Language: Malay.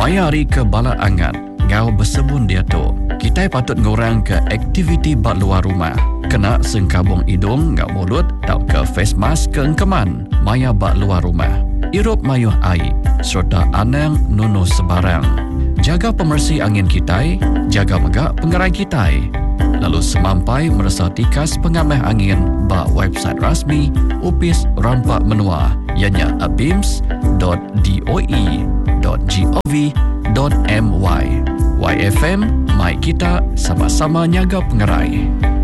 Mayari ke balak angat, ngau bersebun dia tu. Kita patut ngurang ke aktiviti bak luar rumah. Kena sengkabung hidung ngau mulut, tau ke face mask ke engkeman. Maya bak luar rumah. Irup mayuh air, serta anang nunu sebarang. Jaga pemersih angin kita, jaga megak penggerai kita. Lalu semampai merasa tikas pengamah angin bak website rasmi Upis Ranpak Menua, ianya abims.doe.gov.my. YFM, mai kita sama-sama nyaga pengerai.